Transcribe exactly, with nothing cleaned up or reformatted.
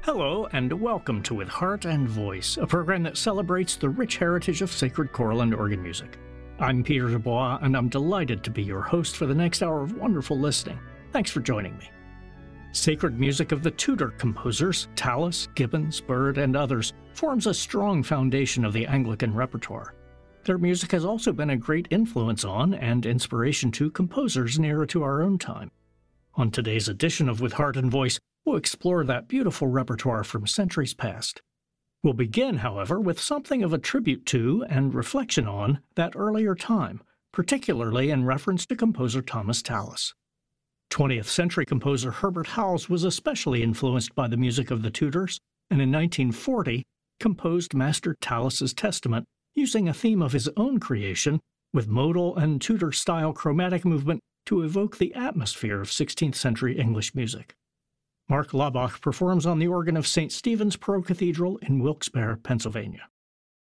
Hello, and welcome to With Heart and Voice, a program that celebrates the rich heritage of sacred choral and organ music. I'm Peter Dubois, and I'm delighted to be your host for the next hour of wonderful listening. Thanks for joining me. Sacred music of the Tudor composers, Tallis, Gibbons, Byrd, and others, forms a strong foundation of the Anglican repertoire. Their music has also been a great influence on and inspiration to composers nearer to our own time. On today's edition of With Heart and Voice, we'll explore that beautiful repertoire from centuries past. We'll begin, however, with something of a tribute to and reflection on that earlier time, particularly in reference to composer Thomas Tallis. twentieth century composer Herbert Howells was especially influenced by the music of the Tudors, and in nineteen forty composed Master Tallis's Testament using a theme of his own creation with modal and Tudor-style chromatic movement to evoke the atmosphere of sixteenth century English music. Mark Laubach performs on the organ of Saint Stephen's Pro Cathedral in Wilkes-Barre, Pennsylvania.